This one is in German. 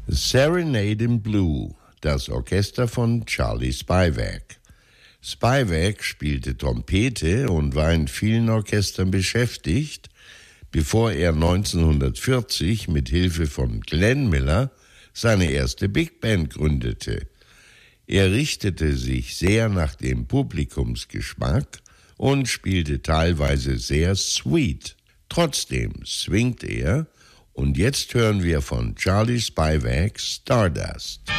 Serenade in Blue, das Orchester von Charlie Spivak. Spivak spielte Trompete und war in vielen Orchestern beschäftigt, bevor er 1940 mit Hilfe von Glenn Miller seine erste Big Band gründete. Er richtete sich sehr nach dem Publikumsgeschmack und spielte teilweise sehr sweet. Trotzdem swingt er und jetzt hören wir von Charlie Spivak Stardust.